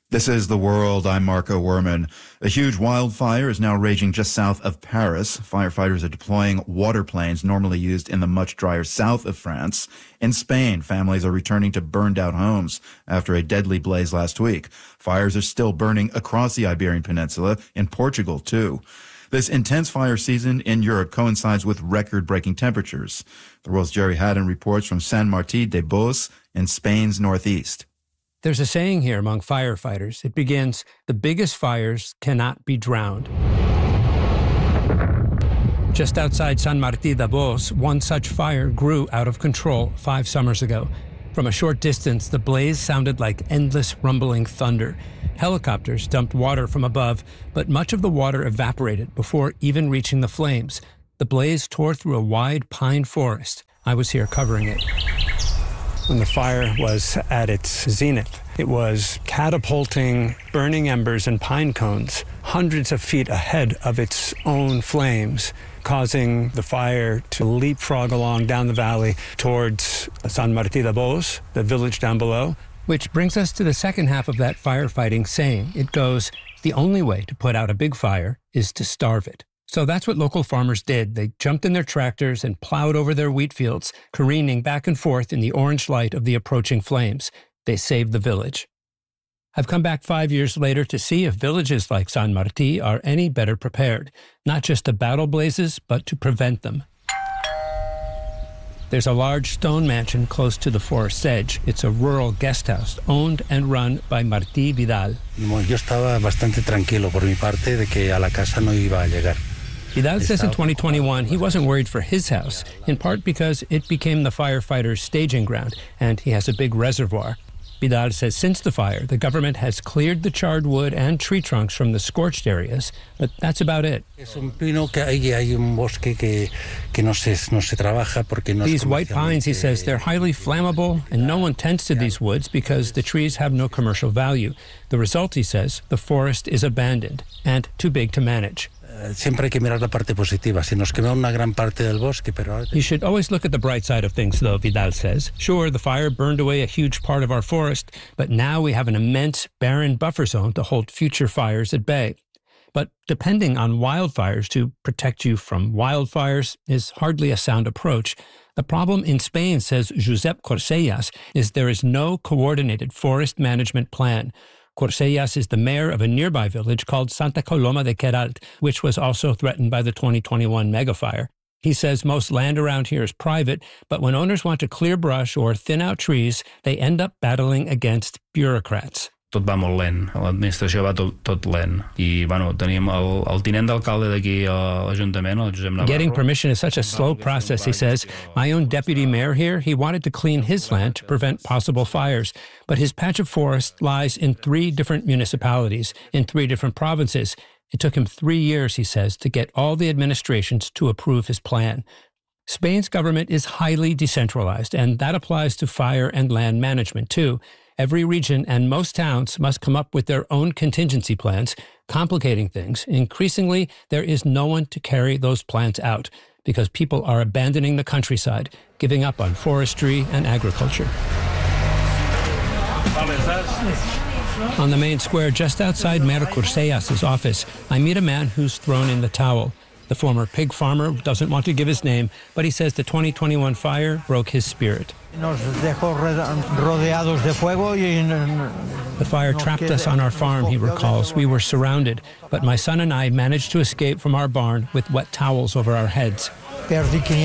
This is The World. I'm Marco Werman. A huge wildfire is now raging just south of Paris. Firefighters are deploying water planes normally used in the much drier south of France. In Spain, families are returning to burned-out homes after a deadly blaze last week. Fires are still burning across the Iberian Peninsula, in Portugal, too. This intense fire season in Europe coincides with record-breaking temperatures. The World's Jerry Haddon reports from Sant Martí de Bos in Spain's northeast. There's a saying here among firefighters. It begins, "The biggest fires cannot be drowned." Just outside Sant Martí de Bos, one such fire grew out of control 5 summers ago. From a short distance, the blaze sounded like endless rumbling thunder. Helicopters dumped water from above, but much of the water evaporated before even reaching the flames. The blaze tore through a wide pine forest. I was here covering it. When the fire was at its zenith, it was catapulting burning embers and pine cones hundreds of feet ahead of its own flames, causing the fire to leapfrog along down the valley towards Sant Martí de Bos, the village down below. Which brings us to the second half of that firefighting saying. It goes, the only way to put out a big fire is to starve it. So that's what local farmers did. They jumped in their tractors and plowed over their wheat fields, careening back and forth in the orange light of the approaching flames. They saved the village. I've come back 5 years later to see if villages like Sant Martí are any better prepared, not just to battle blazes, but to prevent them. There's a large stone mansion close to the forest's edge. It's a rural guest house owned and run by Martí Vidal. Yo estaba bastante tranquilo por mi parte de que a la casa no iba a llegar. Vidal says in 2021 he wasn't worried for his house, in part because it became the firefighters' staging ground, and he has a big reservoir. Vidal says since the fire, the government has cleared the charred wood and tree trunks from the scorched areas, but that's about it. These white pines, he says, they're highly flammable, and no one tends to these woods because the trees have no commercial value. The result, he says, the forest is abandoned and too big to manage. Siempre hay que mirar la parte positiva. Se nos quemó una gran parte del bosque, pero ahora... You should always look at the bright side of things, though, Vidal says. Sure, the fire burned away a huge part of our forest, but now we have an immense, barren buffer zone to hold future fires at bay. But depending on wildfires to protect you from wildfires is hardly a sound approach. The problem in Spain, says Josep Corsellas, is there is no coordinated forest management plan. Corsellas is the mayor of a nearby village called Santa Coloma de Queralt, which was also threatened by the 2021 megafire. He says most land around here is private, but when owners want to clear brush or thin out trees, they end up battling against bureaucrats. Tot va molt lent, l'administració va tot lent. I, tenim el tinent d'alcalde d'aquí a l'Ajuntament, el Josep Navarro. Getting permission is such a slow process, he says. My own deputy mayor here, he wanted to clean his land to prevent possible fires. But his patch of forest lies in 3 different municipalities, in 3 different provinces. It took him 3 years, he says, to get all the administrations to approve his plan. Spain's government is highly decentralized, and that applies to fire and land management, too. Every region and most towns must come up with their own contingency plans, complicating things. Increasingly, there is no one to carry those plans out because people are abandoning the countryside, giving up on forestry and agriculture. On the main square just outside Mayor Corsellas' office, I meet a man who's thrown in the towel. The former pig farmer doesn't want to give his name, but he says the 2021 fire broke his spirit. The fire trapped us on our farm, he recalls. We were surrounded, but my son and I managed to escape from our barn with wet towels over our heads. But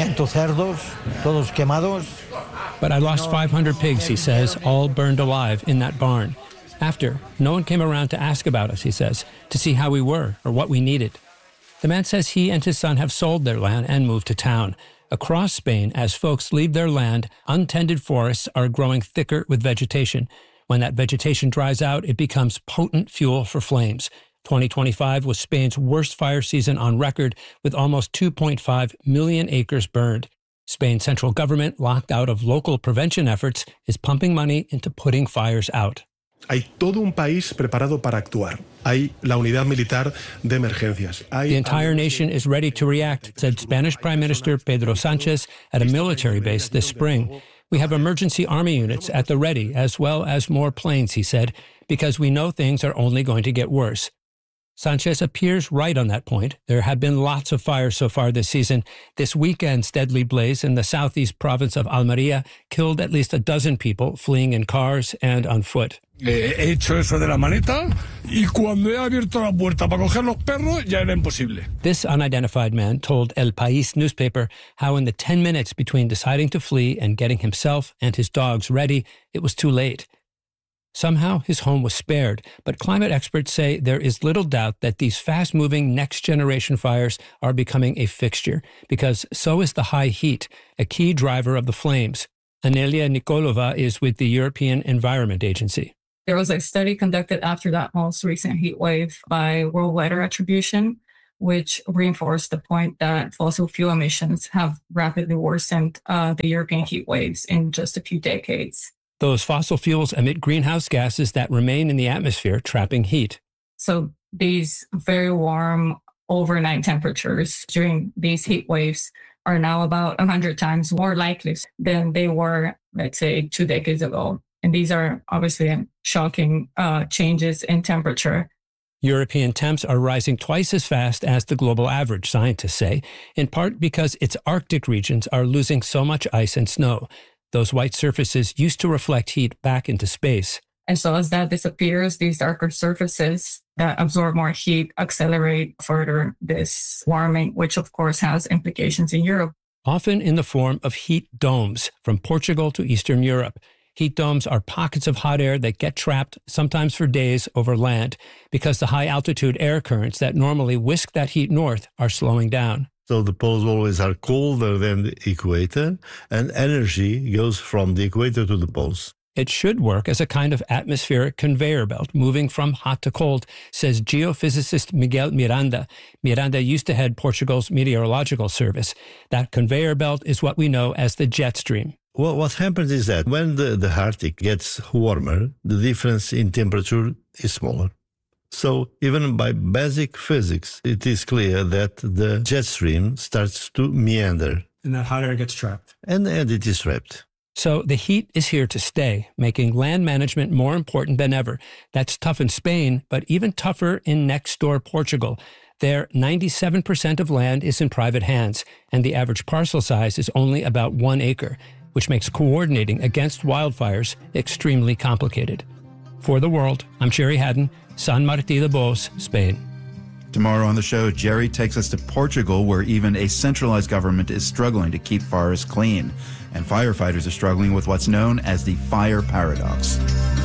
I lost 500 pigs, he says, all burned alive in that barn. After, no one came around to ask about us, he says, to see how we were or what we needed. The man says he and his son have sold their land and moved to town. Across Spain, as folks leave their land, untended forests are growing thicker with vegetation. When that vegetation dries out, it becomes potent fuel for flames. 2025 was Spain's worst fire season on record, with almost 2.5 million acres burned. Spain's central government, locked out of local prevention efforts, is pumping money into putting fires out. Hay todo un país preparado para actuar. Hay la unidad militar de emergencias. The entire nation is ready to react, said Spanish Prime Minister Pedro Sánchez at a military base this spring. We have emergency army units at the ready, as well as more planes, he said, because we know things are only going to get worse. Sanchez appears right on that point. There have been lots of fires so far this season. This weekend's deadly blaze in the southeast province of Almería killed at least a dozen people fleeing in cars and on foot. He hecho eso de la maleta y cuando he abierto la puerta para coger los perros ya era imposible. This unidentified man told El País newspaper how in the 10 minutes between deciding to flee and getting himself and his dogs ready, it was too late. Somehow his home was spared, but climate experts say there is little doubt that these fast-moving next-generation fires are becoming a fixture, because so is the high heat, a key driver of the flames. Anelia Nikolova is with the European Environment Agency. There was a study conducted after that most recent heat wave by World Weather Attribution, which reinforced the point that fossil fuel emissions have rapidly worsened the European heat waves in just a few decades. Those fossil fuels emit greenhouse gases that remain in the atmosphere, trapping heat. So these very warm overnight temperatures during these heat waves are now about 100 times more likely than they were, let's say, 2 decades ago. And these are obviously shocking changes in temperature. European temps are rising twice as fast as the global average, scientists say, in part because its Arctic regions are losing so much ice and snow. Those white surfaces used to reflect heat back into space. And so as that disappears, these darker surfaces that absorb more heat accelerate further this warming, which of course has implications in Europe. Often in the form of heat domes from Portugal to Eastern Europe. Heat domes are pockets of hot air that get trapped, sometimes for days, over land, because the high-altitude air currents that normally whisk that heat north are slowing down. So the poles always are colder than the equator, and energy goes from the equator to the poles. It should work as a kind of atmospheric conveyor belt, moving from hot to cold, says geophysicist Miguel Miranda. Miranda used to head Portugal's meteorological service. That conveyor belt is what we know as the jet stream. Well, what happens is that when the Arctic gets warmer, the difference in temperature is smaller. So even by basic physics, it is clear that the jet stream starts to meander. And that hot air gets trapped. And it is trapped. So the heat is here to stay, making land management more important than ever. That's tough in Spain, but even tougher in next-door Portugal. There, 97% of land is in private hands, and the average parcel size is only about 1 acre, which makes coordinating against wildfires extremely complicated. For The World, I'm Jerry Haddon, San Martí de Bos, Spain. Tomorrow on the show, Jerry takes us to Portugal, where even a centralized government is struggling to keep forests clean. And firefighters are struggling with what's known as the fire paradox.